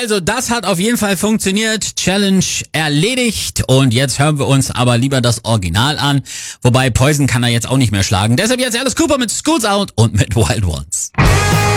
Also, das hat auf jeden Fall funktioniert. Challenge erledigt. Und jetzt hören wir uns aber lieber das Original an. Wobei Poison kann er jetzt auch nicht mehr schlagen. Deshalb jetzt Alice Cooper mit Schools Out und mit Wild Ones.